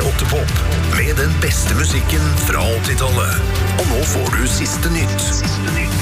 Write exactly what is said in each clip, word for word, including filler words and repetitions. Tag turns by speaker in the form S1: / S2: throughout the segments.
S1: P åtte Pop med den beste musikken fra åttitallet. Og nå får du siste nytt. Siste nytt.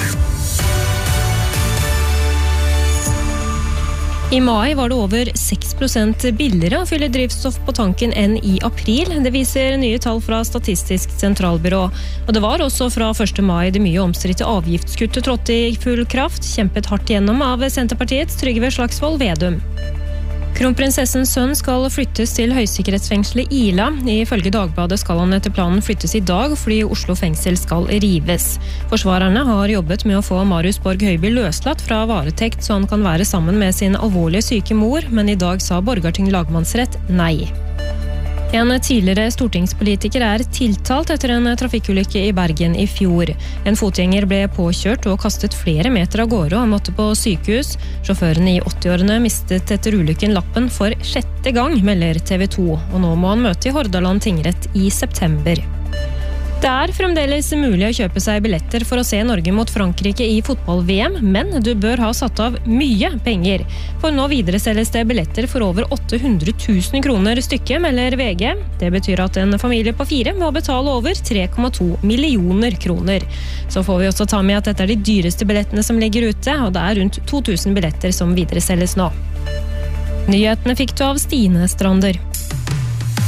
S2: I mai var det over seks prosent billigere å fylle drivstoff på tanken enn i april. Det viser nye tall fra Statistisk sentralbyrå. Og det var også fra første mai det mye omstridte avgiftskuttet trådte i full kraft, kjempet hardt gjennom av Senterpartiets Trygve Slagsvold Vedum. Kronprinsessens sønn skal flyttes til høysikkerhetsfengselet Ila. Ifølge Dagbladet skal han etter planen flyttes i dag fordi Oslo fengsel skal rives. Forsvarerne har jobbet med å få Marius Borg Høiby løslatt fra varetekt så han kan være sammen med sin alvorlige syke mor, men i dag sa Borgarting lagmannsrett nei. En tidligere stortingspolitiker er tiltalt etter en trafikkulykke i Bergen i fjor. En fotgjenger ble påkjørt og kastet flere meter av gårde og måtte på sykehus. Sjåføren i åtti-årene mistet etter ulykken lappen for sjette gang, melder T V to, og nå må han møte i Hordaland tingrett i september. Det er fremdeles mulig å kjøpe seg billetter for å se Norge mot Frankrike i fotball-V M, men du bør ha satt av mye penger. For nå videreselges det billetter for over åtte hundre tusen kroner stykket, melder V G. Det betyr at en familie på fire må betale over tre komma to millioner kroner. Så får vi også ta med at dette er de dyreste billettene som ligger ute, og det er rundt to tusen billetter som videreselges nå. Nyhetene fikk du av Stine Strander.